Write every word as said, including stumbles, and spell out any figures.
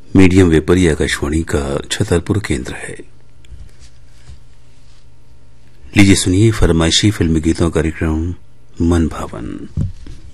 Medium wave पर यह आकाशवाणी का छतरपुर केंद्र है। लीजिए सुनिए फरमाइशी फिल्मी गीतों कार्यक्रम मन भावन।